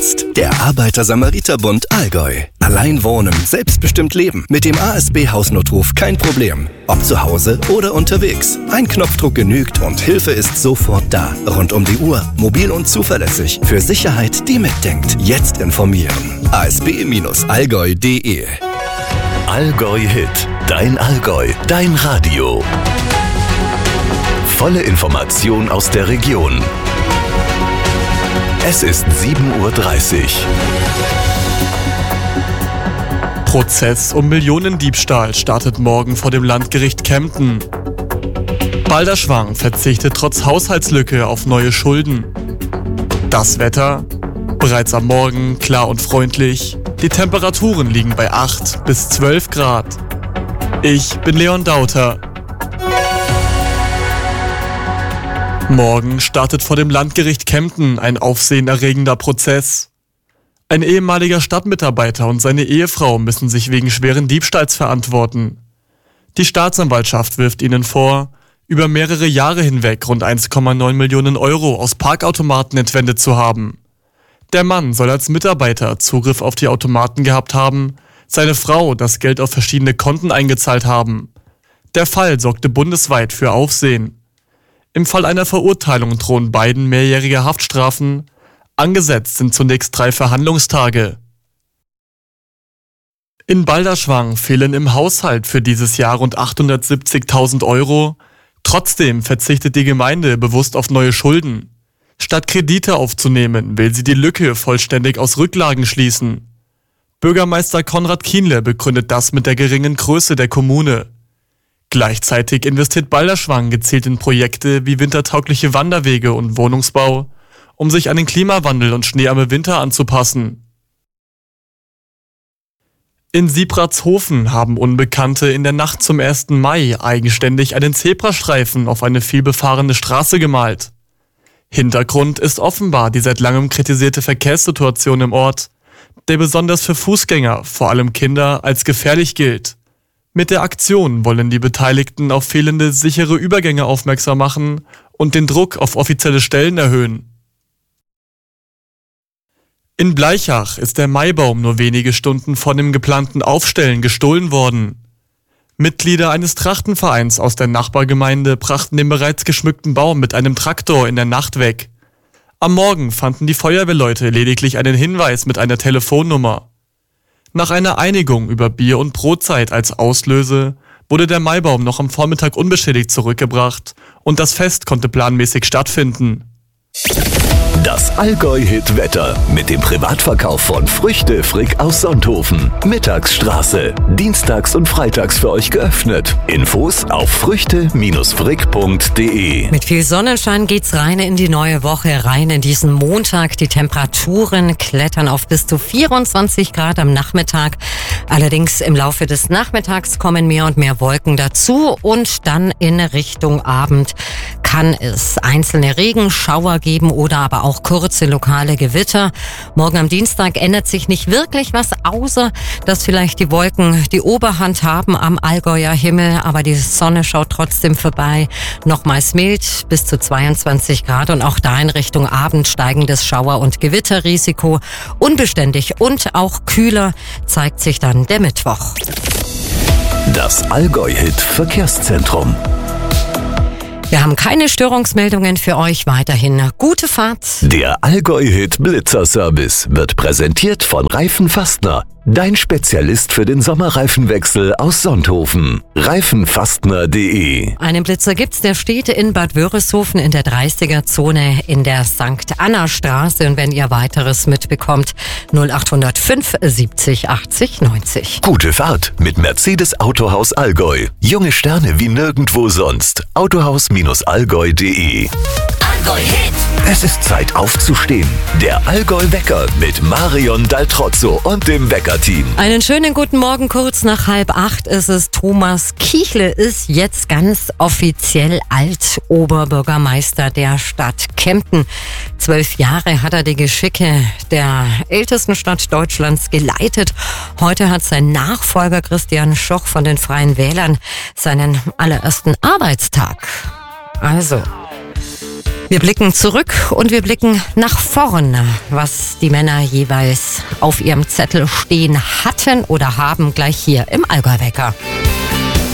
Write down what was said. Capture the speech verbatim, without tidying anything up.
jetzt. Der Arbeiter-Samariter-Bund Allgäu. Allein wohnen, selbstbestimmt leben. Mit dem A S B-Hausnotruf kein Problem. Ob zu Hause oder unterwegs. Ein Knopfdruck genügt und Hilfe ist sofort da. Rund um die Uhr, mobil und zuverlässig. Für Sicherheit, die mitdenkt. Jetzt informieren. a s b Bindestrich allgäu punkt d e Allgäu Hit. Dein Allgäu. Dein Radio. Volle Information aus der Region. Es ist sieben Uhr dreißig. Prozess um Millionendiebstahl startet morgen vor dem Landgericht Kempten. Balderschwang verzichtet trotz Haushaltslücke auf neue Schulden. Das Wetter? Bereits am Morgen klar und freundlich. Die Temperaturen liegen bei acht bis zwölf Grad. Ich bin Leon Dauter. Morgen startet vor dem Landgericht Kempten ein aufsehenerregender Prozess. Ein ehemaliger Stadtmitarbeiter und seine Ehefrau müssen sich wegen schweren Diebstahls verantworten. Die Staatsanwaltschaft wirft ihnen vor, über mehrere Jahre hinweg rund eins Komma neun Millionen Euro aus Parkautomaten entwendet zu haben. Der Mann soll als Mitarbeiter Zugriff auf die Automaten gehabt haben, seine Frau das Geld auf verschiedene Konten eingezahlt haben. Der Fall sorgte bundesweit für Aufsehen. Im Fall einer Verurteilung drohen beiden mehrjährige Haftstrafen. Angesetzt sind zunächst drei Verhandlungstage. In Balderschwang fehlen im Haushalt für dieses Jahr rund achthundertsiebzigtausend Euro. Trotzdem verzichtet die Gemeinde bewusst auf neue Schulden. Statt Kredite aufzunehmen, will sie die Lücke vollständig aus Rücklagen schließen. Bürgermeister Konrad Kienle begründet das mit der geringen Größe der Kommune. Gleichzeitig investiert Balderschwang gezielt in Projekte wie wintertaugliche Wanderwege und Wohnungsbau, um sich an den Klimawandel und schneearme Winter anzupassen. In Siebratshofen haben Unbekannte in der Nacht zum ersten Mai eigenständig einen Zebrastreifen auf eine vielbefahrene Straße gemalt. Hintergrund ist offenbar die seit langem kritisierte Verkehrssituation im Ort, der besonders für Fußgänger, vor allem Kinder, als gefährlich gilt. Mit der Aktion wollen die Beteiligten auf fehlende sichere Übergänge aufmerksam machen und den Druck auf offizielle Stellen erhöhen. In Bleichach ist der Maibaum nur wenige Stunden vor dem geplanten Aufstellen gestohlen worden. Mitglieder eines Trachtenvereins aus der Nachbargemeinde brachten den bereits geschmückten Baum mit einem Traktor in der Nacht weg. Am Morgen fanden die Feuerwehrleute lediglich einen Hinweis mit einer Telefonnummer. Nach einer Einigung über Bier- und Brotzeit als Auslöse wurde der Maibaum noch am Vormittag unbeschädigt zurückgebracht und das Fest konnte planmäßig stattfinden. Das Allgäu-Hit-Wetter mit dem Privatverkauf von Früchte Frick aus Sonthofen. Mittagsstraße. Dienstags und freitags für euch geöffnet. Infos auf früchte frick punkt d e. Mit viel Sonnenschein geht's rein in die neue Woche, rein in diesen Montag. Die Temperaturen klettern auf bis zu vierundzwanzig Grad am Nachmittag. Allerdings im Laufe des Nachmittags kommen mehr und mehr Wolken dazu und dann in Richtung Abend kann es einzelne Regenschauer geben oder aber auch kurze lokale Gewitter. Morgen am Dienstag ändert sich nicht wirklich was, außer dass vielleicht die Wolken die Oberhand haben am Allgäuer Himmel, aber die Sonne schaut trotzdem vorbei. Nochmals mild bis zu zweiundzwanzig Grad und auch da in Richtung Abend steigendes Schauer- und Gewitterrisiko. Unbeständig und auch kühler zeigt sich dann der Mittwoch. Das Allgäu-Hit Verkehrszentrum. Wir haben keine Störungsmeldungen für euch. Weiterhin gute Fahrt. Der Allgäu-Hit Blitzer-Service wird präsentiert von Reifen Fastner. Dein Spezialist für den Sommerreifenwechsel aus Sonthofen. reifenfastner punkt d e. Einen Blitzer gibt's, der steht in Bad Wörishofen in der dreißiger-Zone in der Sankt Anna Straße. Und wenn ihr weiteres mitbekommt, null acht null fünf siebzig achtzig neunzig. Gute Fahrt mit Mercedes Autohaus Allgäu. Junge Sterne wie nirgendwo sonst. autohaus allgäu punkt d e. Allgäu Hit. Es ist Zeit aufzustehen. Der Allgäu-Wecker mit Marion Daltrozzo und dem Wecker-Team. Einen schönen guten Morgen, kurz nach halb acht ist es. Thomas Kichle ist jetzt ganz offiziell Alt-Oberbürgermeister der Stadt Kempten. Zwölf Jahre hat er die Geschicke der ältesten Stadt Deutschlands geleitet. Heute hat sein Nachfolger Christian Schoch von den Freien Wählern seinen allerersten Arbeitstag. Also Wir blicken zurück und wir blicken nach vorne, was die Männer jeweils auf ihrem Zettel stehen hatten oder haben, gleich hier im Allgäu-Wecker.